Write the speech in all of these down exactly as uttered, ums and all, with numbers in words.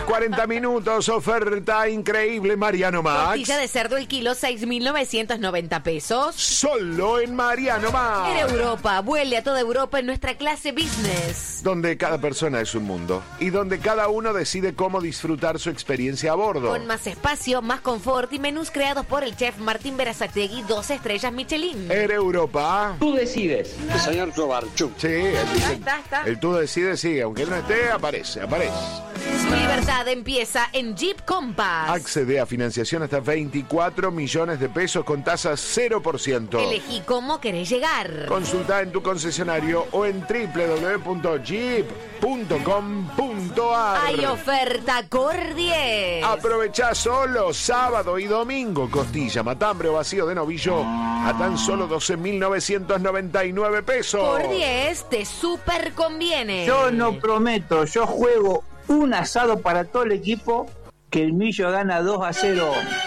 diez cuarenta minutos, oferta increíble, Mariano Max. Costilla de cerdo el kilo, seis mil novecientos noventa pesos. Solo en Mariano Max. En Europa, vuele a toda Europa en nuestra clase business. Donde cada persona es un mundo y donde cada uno decide cómo disfrutar su experiencia a bordo. Con más espacio, más confort y menús creados por el chef Martín Berazategui, dos estrellas Michelin. En Europa. Tú decides. El señor Trobarchuk. Sí, él dice, está, está. el tú decide, sí, aunque él no esté, aparece, aparece. Tu libertad empieza en Jeep Compass. Accede a financiación hasta veinticuatro millones de pesos con tasa cero por ciento. Elegí cómo querés llegar. Consulta en tu concesionario o en doble u doble u doble u punto jeep punto com punto a r. Hay oferta Core diez. Aprovechá solo sábado y domingo. Costilla, matambre o vacío de novillo a tan solo doce mil novecientos noventa y nueve pesos. Core diez te super conviene. Yo no prometo, yo juego un asado para todo el equipo que el Millo gana dos a cero.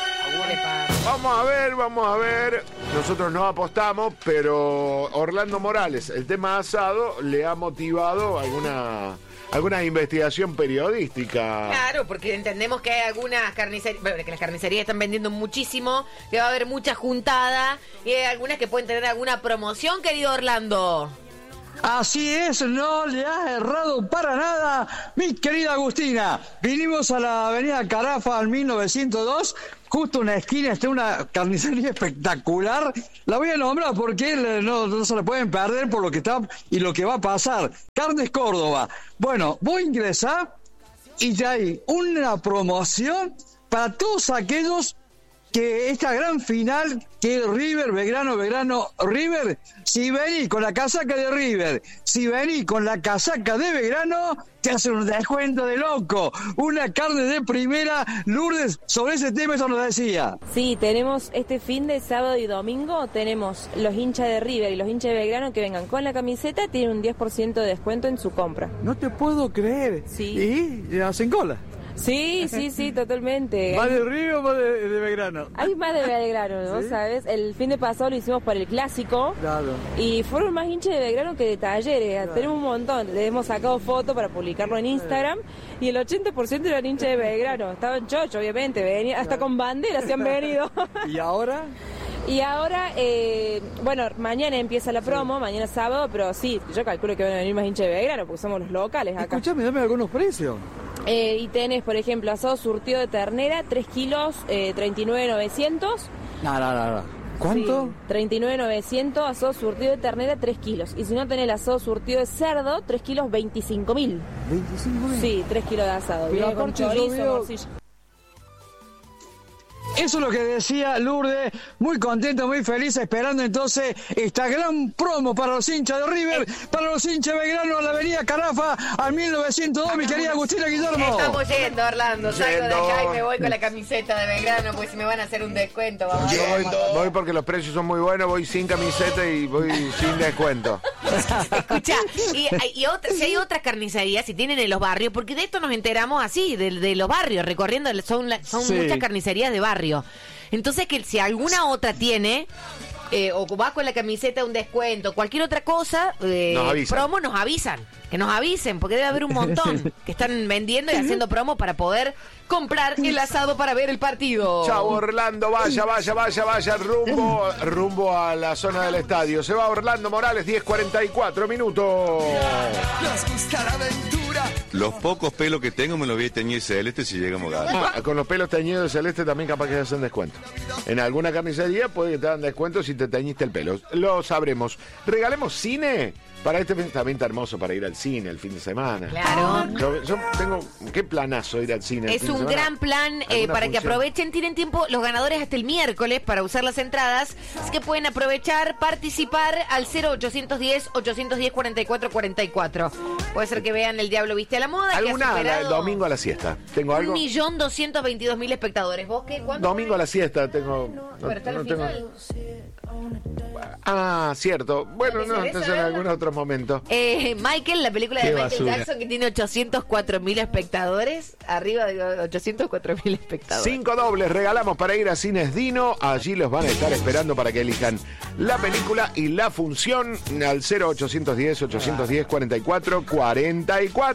Vamos a ver, vamos a ver. Nosotros no apostamos, pero Orlando Morales, el tema asado, le ha motivado alguna... alguna investigación periodística. Claro, porque entendemos que hay algunas carnicerías, bueno, que las carnicerías están vendiendo muchísimo, que va a haber mucha juntada, y hay algunas que pueden tener alguna promoción, querido Orlando. Así es, no le has errado para nada, mi querida Agustina. Vinimos a la avenida Carafa al mil novecientos dos, justo una esquina está una carnicería espectacular. La voy a nombrar porque no, no se la pueden perder por lo que está y lo que va a pasar. Carnes Córdoba. Bueno, voy a ingresar y ya hay una promoción para todos aquellos que esta gran final, que es River, Belgrano, Belgrano, River, si venís con la casaca de River, si venís con la casaca de Belgrano, te hacen un descuento de loco, una carne de primera. Lourdes, sobre ese tema eso nos decía. Sí, tenemos este fin de sábado y domingo, tenemos los hinchas de River y los hinchas de Belgrano que vengan con la camiseta, tienen un diez por ciento de descuento en su compra. No te puedo creer. Sí. ¿Y hacen cola? Sí, sí, sí, totalmente. ¿Más de River o más de, de Belgrano? Hay más de Belgrano, ¿no? ¿Sí? ¿Sabes? El fin de pasado lo hicimos por el clásico. Claro. Y fueron más hinchas de Belgrano que de Talleres. Claro. Tenemos un montón. Le hemos sacado fotos para publicarlo en Instagram. Sí. Y el ochenta por ciento eran hinchas de Belgrano. Estaban chocho, obviamente. Venía, hasta con banderas se han venido. ¿Y ahora? Y ahora, eh, bueno, mañana empieza la promo, sí. Mañana sábado, pero sí, yo calculo que van a venir más hinchas de Belgrano porque somos los locales acá. Escuchame, dame algunos precios. Eh, y tenés, por ejemplo, asado surtido de ternera, tres kilos, eh, treinta y nueve mil novecientos. No, no, no, no. ¿Cuánto? Sí, treinta y nueve mil novecientos, asado surtido de ternera, tres kilos. Y si no tenés el asado surtido de cerdo, tres kilos, veinticinco mil. ¿veinticinco mil? Sí, tres kilos de asado. Viene con chorizo, morcilla. Eso es lo que decía Lourdes, muy contenta, muy feliz, esperando entonces esta gran promo para los hinchas de River, para los hinchas de Belgrano, a la avenida Carafa, al mil novecientos dos, mi querida Agustina Guillermo. Estamos yendo, Orlando, salgo Yendo. de acá y me voy con la camiseta de Belgrano, pues si me van a hacer un descuento, vamos Yo a ver. voy, voy porque los precios son muy buenos, voy sin camiseta y voy sin descuento. Escucha, y, y otra, si hay otras carnicerías, si tienen en los barrios, porque de esto nos enteramos así, de, de los barrios, recorriendo, son, la- son Sí. muchas carnicerías de barrio. Entonces, que si alguna otra tiene, eh, o va con la camiseta un descuento, cualquier otra cosa, eh, Nos avisan. promo, nos avisan. Que nos avisen, porque debe haber un montón que están vendiendo y haciendo promo para poder comprar el asado para ver el partido. Chao Orlando, vaya, vaya, vaya, vaya, rumbo, rumbo a la zona del estadio. Se va Orlando Morales, diez cuarenta y cuatro minutos. Nos gusta la aventura. Los pocos pelos que tengo me los voy a teñir celeste si llegamos a ganar. Ah, con los pelos teñidos de celeste también capaz que hacen descuento. En alguna carnicería puede que te dan descuento si te teñiste el pelo. Lo sabremos. ¿Regalemos cine? Para este fin- también está hermoso para ir al cine el fin de semana. Claro. Yo, yo tengo, qué planazo ir al cine. el Es fin de un semana. gran plan eh, ¿Alguna para que función? aprovechen, tienen tiempo los ganadores hasta el miércoles para usar las entradas, así que pueden aprovechar, participar al cero ochocientos diez, ochocientos diez, cuarenta y cuatro cuarenta y cuatro. Puede ser que vean El Diablo Viste a la Moda, que ha ¿Alguna? superado El domingo a la siesta. ¿Tengo algo? un millón doscientos veintidós mil espectadores. ¿Vos qué? ¿Cuánto? Domingo a la siesta tengo. Pero está al tengo- final. Ah, cierto. Bueno, ¿Te no, interesa entonces en verla? algún otro momento. Eh, Michael, la película de Qué Michael basura. Jackson, que tiene ochocientos cuatro mil espectadores, arriba de ochocientos cuatro mil espectadores. Cinco dobles regalamos para ir a Cines Dino. Allí los van a estar esperando para que elijan la película y la función al cero ochocientos diez, ochocientos diez, cuarenta y cuatro cuarenta y cuatro.